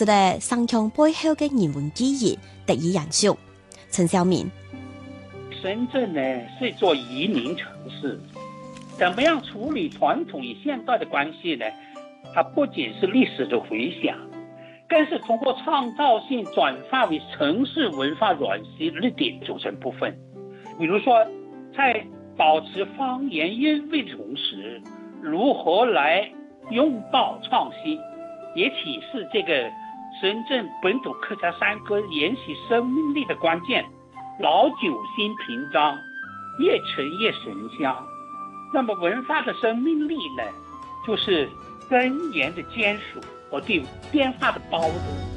是咧上腔背後嘅人文記憶得以延續。陳曉明， 深圳呢是一座移民城市，怎麼樣處理傳統與現代的關係呢？它不僅是歷史的回響，更是通過創造性轉化為城市文化軟實力的組成部分。比如說，在保持方言韻味的同時，如何來擁抱創新，也啟示這個深圳本土客家山歌延續生命力的關鍵。老酒新瓶裝，越陳越神香。那麼文化的生命力呢，就是根源的堅守和對變化的包容。